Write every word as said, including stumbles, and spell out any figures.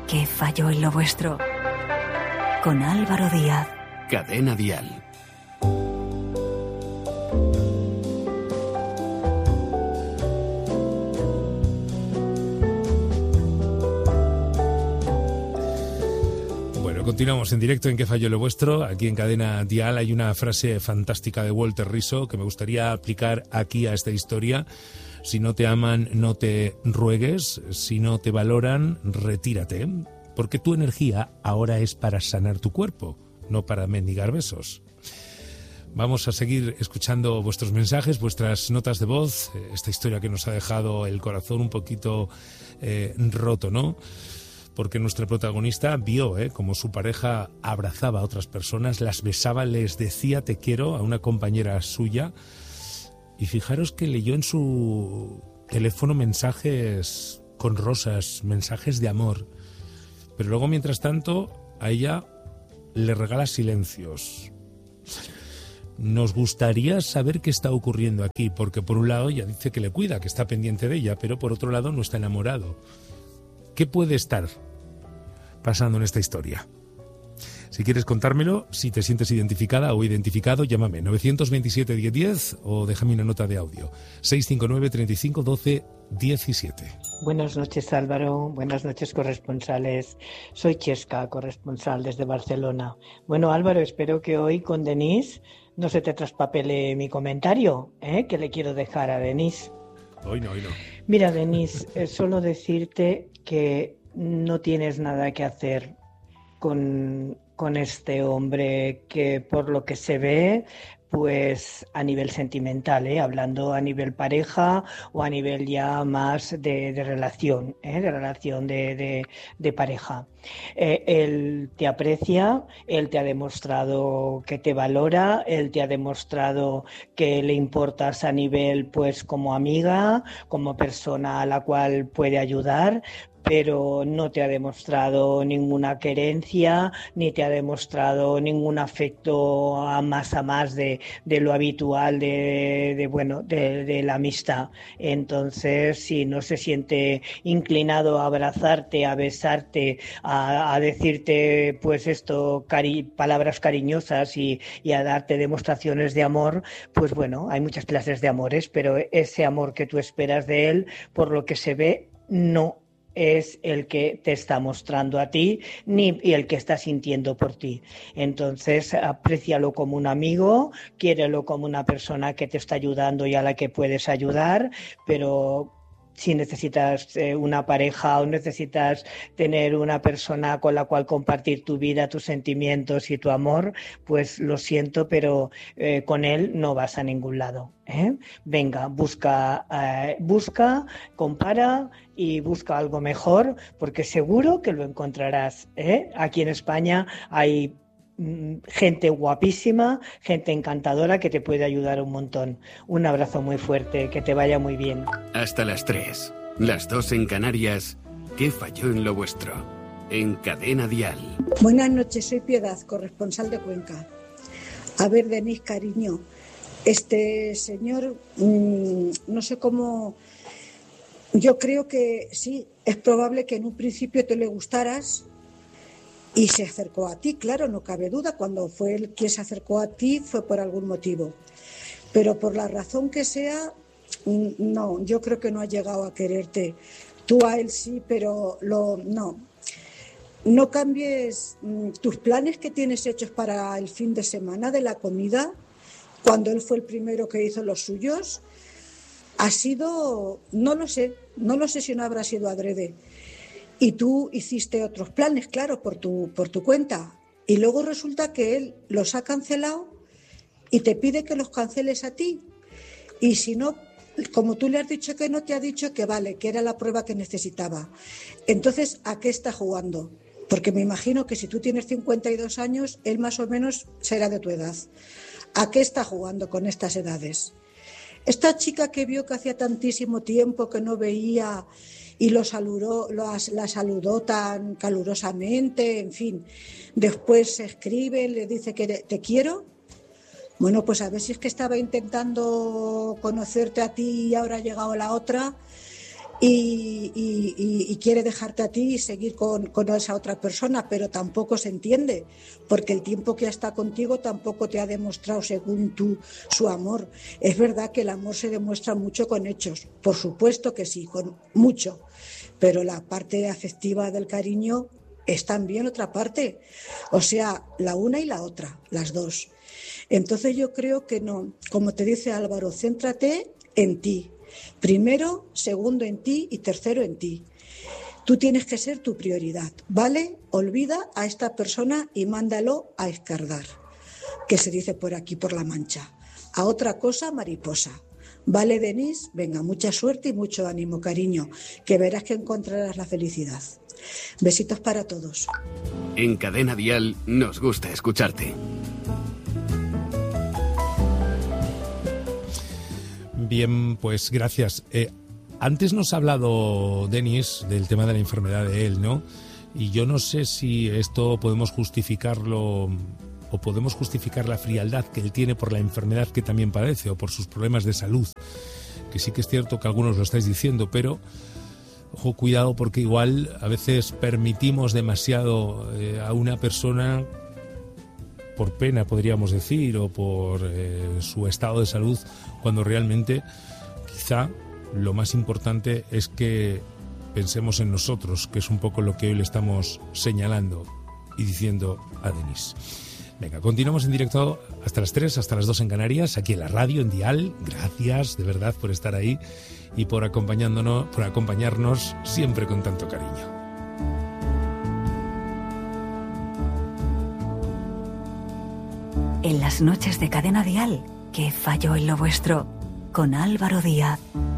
¿Qué falló en lo vuestro? Con Álvaro Díaz. Cadena Dial. Bueno, continuamos en directo en ¿Qué falló lo vuestro? Aquí en Cadena Dial hay una frase fantástica de Walter Rizzo que me gustaría aplicar aquí a esta historia. Si no te aman, no te ruegues. Si no te valoran, retírate. Porque tu energía ahora es para sanar tu cuerpo, no para mendigar besos. Vamos a seguir escuchando vuestros mensajes, vuestras notas de voz, esta historia que nos ha dejado el corazón un poquito eh, roto, ¿no? Porque nuestra protagonista vio eh, como su pareja abrazaba a otras personas, las besaba, les decía te quiero a una compañera suya. Y fijaros que leyó en su teléfono mensajes con rosas, mensajes de amor. Pero luego, mientras tanto, a ella le regala silencios. Nos gustaría saber qué está ocurriendo aquí, porque por un lado ella dice que le cuida, que está pendiente de ella, pero por otro lado no está enamorado. ¿Qué puede estar pasando en esta historia? Si quieres contármelo, si te sientes identificada o identificado, llámame nueve dos siete, diez diez o déjame una nota de audio seis cinco nueve, treinta y cinco, doce, diecisiete. Buenas noches, Álvaro. Buenas noches, corresponsales. Soy Chesca, corresponsal desde Barcelona. Bueno, Álvaro, espero que hoy con Denise no se te traspapele mi comentario, ¿eh? que le quiero dejar a Denise. Hoy no, hoy no. Mira, Denise, es solo decirte que no tienes nada que hacer con, con este hombre que, por lo que se ve, pues a nivel sentimental, ¿eh? hablando a nivel pareja o a nivel ya más de, de relación, ¿eh? de relación de, de, de pareja. Eh, él te aprecia, él te ha demostrado que te valora, él te ha demostrado que le importas a nivel pues como amiga, como persona a la cual puede ayudar, pero no te ha demostrado ninguna querencia, ni te ha demostrado ningún afecto a más a más de, de lo habitual de, de bueno de, de la amistad. Entonces, si no se siente inclinado a abrazarte, a besarte, a, a decirte pues esto, cari- palabras cariñosas y, y a darte demostraciones de amor, pues bueno, hay muchas clases de amores, pero ese amor que tú esperas de él, por lo que se ve, no es el que te está mostrando a ti ni y el que está sintiendo por ti. Entonces, aprécialo como un amigo, quiérelo como una persona que te está ayudando y a la que puedes ayudar, pero si necesitas eh, una pareja o necesitas tener una persona con la cual compartir tu vida, tus sentimientos y tu amor, pues lo siento, pero eh, con él no vas a ningún lado, ¿eh? Venga, busca, eh, busca, compara y busca algo mejor, porque seguro que lo encontrarás, ¿eh? Aquí en España hay gente guapísima, gente encantadora que te puede ayudar un montón. Un abrazo muy fuerte, que te vaya muy bien. Hasta las tres, las dos en Canarias. ¿Qué falló en lo vuestro? En Cadena Dial. Buenas noches, soy Piedad, corresponsal de Cuenca. A ver, Denise, cariño, este señor, mmm, no sé cómo... Yo creo que sí, es probable que en un principio te le gustaras y se acercó a ti, claro, no cabe duda. Cuando fue él quien se acercó a ti fue por algún motivo. Pero por la razón que sea, no, yo creo que no ha llegado a quererte. Tú a él sí, pero lo, no. No cambies mmm, tus planes que tienes hechos para el fin de semana de la comida, cuando él fue el primero que hizo los suyos. Ha sido, no lo sé, no lo sé si no habrá sido adrede. Y tú hiciste otros planes, claro, por tu, por tu cuenta. Y luego resulta que él los ha cancelado y te pide que los canceles a ti. Y si no, como tú le has dicho que no, te ha dicho que vale, que era la prueba que necesitaba. Entonces, ¿a qué está jugando? Porque me imagino que si tú tienes cincuenta y dos años, él más o menos será de tu edad. ¿A qué está jugando con estas edades? Esta chica que vio que hacía tantísimo tiempo que no veía y lo saludó, lo, la saludó tan calurosamente, en fin, después se escribe, le dice que te quiero. Bueno, pues a ver si es que estaba intentando conocerte a ti y ahora ha llegado la otra y, y, y, y quiere dejarte a ti y seguir con, con esa otra persona, pero tampoco se entiende, porque el tiempo que está contigo tampoco te ha demostrado, según tú, su amor. Es verdad que el amor se demuestra mucho con hechos, por supuesto que sí, con mucho, pero la parte afectiva del cariño es también otra parte, o sea, la una y la otra, las dos. Entonces yo creo que no, como te dice Álvaro, céntrate en ti. Primero, segundo en ti y tercero en ti. Tú tienes que ser tu prioridad, ¿vale? Olvida a esta persona y mándalo a escardar, que se dice por aquí, por La Mancha. A otra cosa, mariposa. ¿Vale, Denise? Venga, mucha suerte y mucho ánimo, cariño, que verás que encontrarás la felicidad. Besitos para todos. En Cadena Dial nos gusta escucharte. Bien, pues gracias. Eh, antes nos ha hablado Denis del tema de la enfermedad de él, ¿no? Y yo no sé si esto podemos justificarlo o podemos justificar la frialdad que él tiene por la enfermedad que también padece o por sus problemas de salud, que sí que es cierto que algunos lo estáis diciendo, pero ojo, cuidado, porque igual a veces permitimos demasiado eh, a una persona por pena, podríamos decir, o por eh, su estado de salud, cuando realmente quizá lo más importante es que pensemos en nosotros, que es un poco lo que hoy le estamos señalando y diciendo a Denis. Venga, continuamos en directo hasta las tres, hasta las dos en Canarias, aquí en la radio, en Dial. Gracias, de verdad, por estar ahí y por acompañándonos, por acompañarnos siempre con tanto cariño. En las noches de Cadena Dial, ¿qué falló en lo vuestro? Con Álvaro Díaz.